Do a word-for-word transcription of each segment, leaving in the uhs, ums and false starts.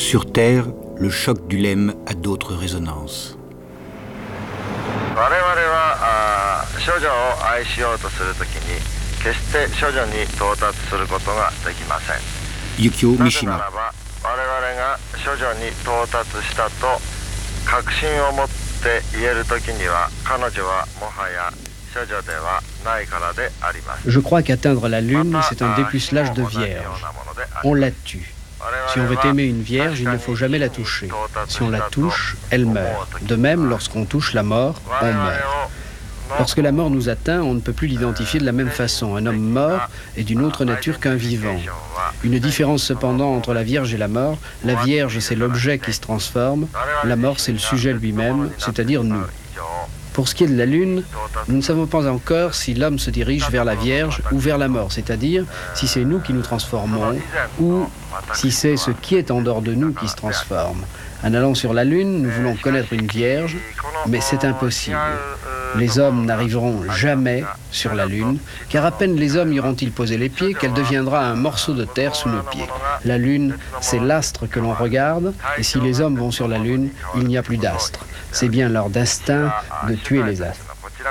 Sur Terre, le choc du lemme a d'autres résonances. Yukio Mishima. Je crois qu'atteindre la Lune, c'est un dépucelage de vierge. On la tue. Si on veut aimer une vierge, il ne faut jamais la toucher. Si on la touche, elle meurt. De même, lorsqu'on touche la mort, on meurt. Lorsque la mort nous atteint, on ne peut plus l'identifier de la même façon. Un homme mort est d'une autre nature qu'un vivant. Une différence cependant entre la Vierge et la mort. La Vierge, c'est l'objet qui se transforme. La mort, c'est le sujet lui-même, c'est-à-dire nous. Pour ce qui est de la Lune, nous ne savons pas encore si l'homme se dirige vers la Vierge ou vers la mort, c'est-à-dire si c'est nous qui nous transformons ou si c'est ce qui est en dehors de nous qui se transforme. En allant sur la Lune, nous voulons connaître une Vierge, mais c'est impossible. Les hommes n'arriveront jamais sur la Lune, car à peine les hommes y auront-ils posé les pieds qu'elle deviendra un morceau de terre sous nos pieds. La Lune, c'est l'astre que l'on regarde, et si les hommes vont sur la Lune, il n'y a plus d'astre. C'est bien leur destin de tuer les astres.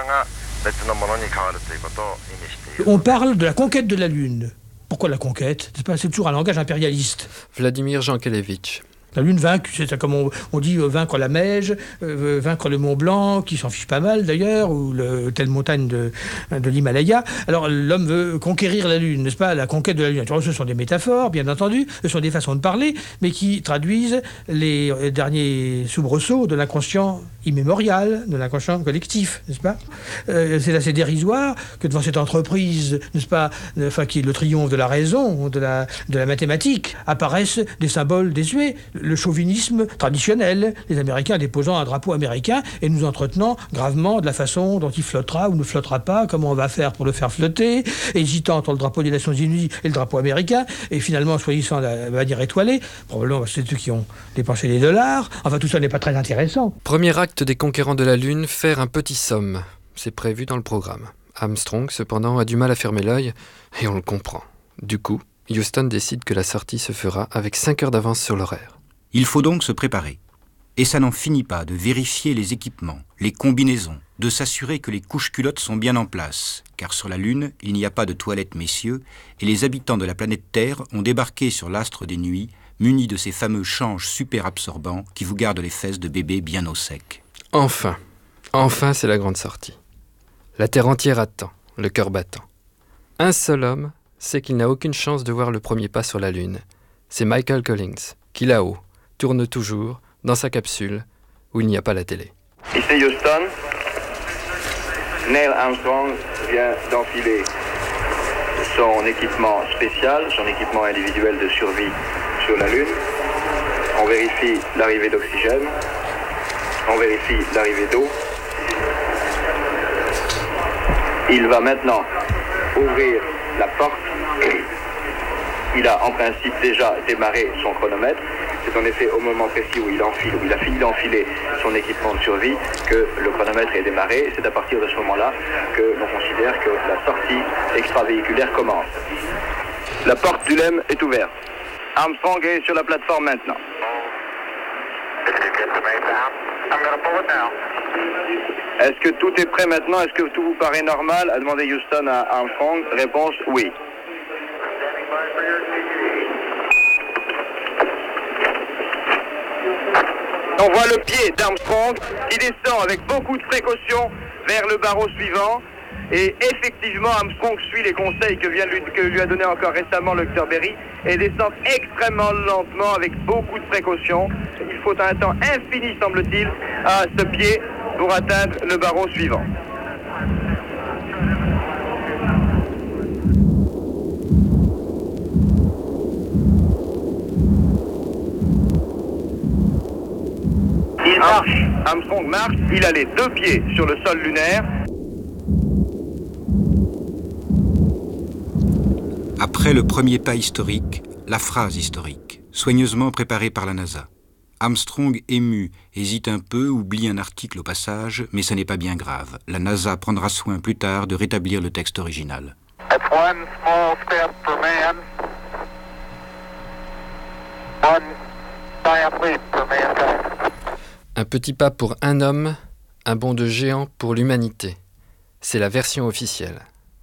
On parle de la conquête de la Lune. Pourquoi la conquête ? C'est toujours un langage impérialiste. Vladimir Jankélévitch. La Lune vaincue, c'est comme on, on dit euh, vaincre la Meije, euh, vaincre le Mont Blanc, qui s'en fiche pas mal d'ailleurs, ou le, telle montagne de, de l'Himalaya. Alors l'homme veut conquérir la Lune, n'est-ce pas ? La conquête de la Lune. Alors, ce sont des métaphores, bien entendu, ce sont des façons de parler, mais qui traduisent les, les derniers soubresauts de l'inconscient immémorial, de l'inconscient collectif, n'est-ce pas ? euh, C'est assez dérisoire que devant cette entreprise, n'est-ce pas, enfin, qui est le triomphe de la raison, de la, de la mathématique, apparaissent des symboles désuets. Le chauvinisme traditionnel, les Américains déposant un drapeau américain et nous entretenant gravement de la façon dont il flottera ou ne flottera pas, comment on va faire pour le faire flotter, hésitant entre le drapeau des Nations Unies et le drapeau américain, et finalement choisissant la bannière étoilée, probablement c'est ceux qui ont dépensé les dollars. Enfin, tout ça n'est pas très intéressant. Premier acte des conquérants de la Lune, faire un petit somme. C'est prévu dans le programme. Armstrong, cependant, a du mal à fermer l'œil, et on le comprend. Du coup, Houston décide que la sortie se fera avec cinq heures d'avance sur l'horaire. Il faut donc se préparer. Et ça n'en finit pas de vérifier les équipements, les combinaisons, de s'assurer que les couches-culottes sont bien en place, car sur la Lune, il n'y a pas de toilettes, messieurs, et les habitants de la planète Terre ont débarqué sur l'astre des nuits, munis de ces fameux changes super absorbants qui vous gardent les fesses de bébé bien au sec. Enfin, enfin c'est la grande sortie. La Terre entière attend, le cœur battant. Un seul homme sait qu'il n'a aucune chance de voir le premier pas sur la Lune. C'est Michael Collins, qui là-haut, tourne toujours dans sa capsule où il n'y a pas la télé. Ici Houston, Neil Armstrong vient d'enfiler son équipement spécial, son équipement individuel de survie sur la Lune. On vérifie l'arrivée d'oxygène, on vérifie l'arrivée d'eau. Il va maintenant ouvrir la porte. Il a en principe déjà démarré son chronomètre. C'est en effet au moment précis où il enfile, où il a fini d'enfiler son équipement de survie que le chronomètre est démarré. Et c'est à partir de ce moment-là que l'on considère que la sortie extravéhiculaire commence. La porte du lemme est ouverte. Armstrong est sur la plateforme maintenant. Est-ce que tout est prêt maintenant? Est-ce que tout vous paraît normal? A demandé Houston à Armstrong. Réponse oui. On voit le pied d'Armstrong qui descend avec beaucoup de précaution vers le barreau suivant. Et effectivement, Armstrong suit les conseils que, vient lui, que lui a donné encore récemment le docteur Berry et descend extrêmement lentement avec beaucoup de précaution. Il faut un temps infini, semble-t-il, à ce pied pour atteindre le barreau suivant. Il marche. Armstrong marche. Il a les deux pieds sur le sol lunaire. Après le premier pas historique, la phrase historique, soigneusement préparée par la NASA. Armstrong, ému, hésite un peu, oublie un article au passage, mais ce n'est pas bien grave. La NASA prendra soin plus tard de rétablir le texte original. That's one small step for man, one Un petit pas pour un homme, un bond de géant pour l'humanité. C'est la version officielle.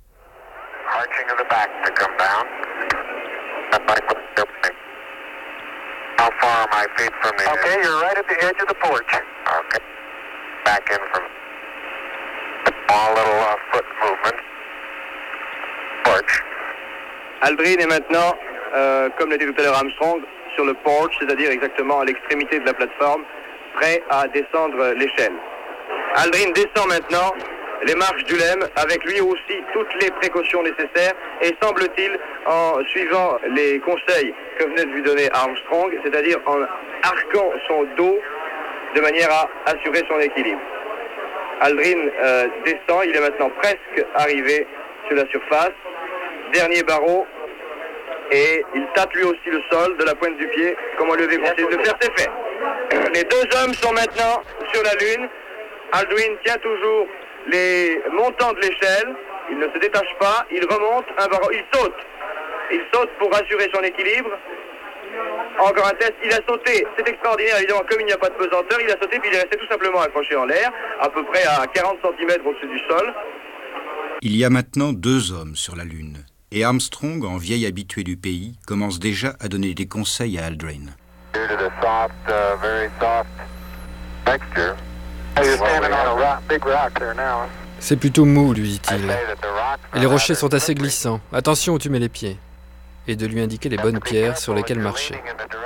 Okay, you're right at the edge of the porch. Okay. Back in from small little uh, foot movement. Porch. Aldrin est maintenant, euh, comme l'était tout à l'heure Armstrong, sur le porch, c'est-à-dire exactement à l'extrémité de la plateforme, prêt à descendre l'échelle. Aldrin descend maintenant les marches du Lem avec lui aussi toutes les précautions nécessaires et semble-t-il en suivant les conseils que venait de lui donner Armstrong, c'est-à-dire en arquant son dos de manière à assurer son équilibre. Aldrin euh, descend, il est maintenant presque arrivé sur la surface, dernier barreau, et il tâte lui aussi le sol de la pointe du pied, comme on lui avait conseillé de le faire, c'est fait. Les deux hommes sont maintenant sur la Lune. Aldrin tient toujours les montants de l'échelle, il ne se détache pas, il remonte un barreau, il saute. Il saute pour assurer son équilibre. Encore un test, il a sauté, c'est extraordinaire, évidemment, comme il n'y a pas de pesanteur, il a sauté puis il est resté tout simplement accroché en l'air, à peu près à quarante centimètres au-dessus du sol. Il y a maintenant deux hommes sur la Lune, et Armstrong, en vieil habitué du pays, commence déjà à donner des conseils à Aldrin. C'est plutôt mou, lui dit-il. Et les rochers sont assez glissants. Attention où tu mets les pieds. Et de lui indiquer les bonnes pierres sur lesquelles marcher.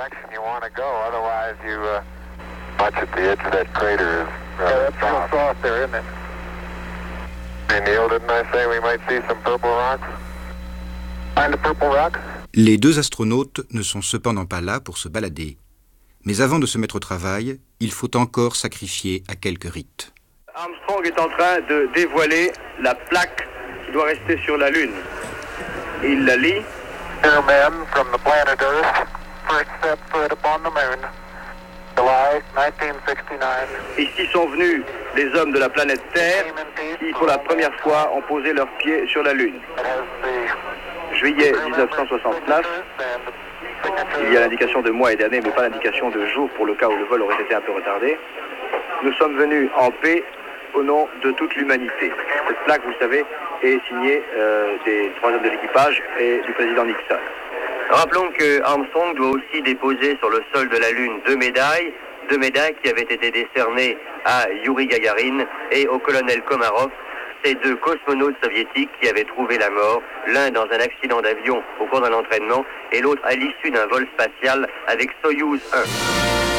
Les deux astronautes ne sont cependant pas là pour se balader. Mais avant de se mettre au travail, il faut encore sacrifier à quelques rites. Armstrong est en train de dévoiler la plaque qui doit rester sur la Lune. Il la lit. Dear men from the planet Earth, first step foot upon the moon, July nineteen sixty-nine. Ici sont venus les hommes de la planète Terre qui, pour la première fois, ont posé leurs pieds sur la Lune. Juillet dix-neuf cent soixante-neuf. Il y a l'indication de mois et d'année, mais pas l'indication de jour pour le cas où le vol aurait été un peu retardé. Nous sommes venus en paix au nom de toute l'humanité. Cette plaque, vous savez, est signée euh, des trois hommes de l'équipage et du président Nixon. Rappelons que Armstrong doit aussi déposer sur le sol de la Lune deux médailles, deux médailles qui avaient été décernées à Yuri Gagarin et au colonel Komarov, ces deux cosmonautes soviétiques qui avaient trouvé la mort, l'un dans un accident d'avion au cours d'un entraînement et l'autre à l'issue d'un vol spatial avec Soyouz un.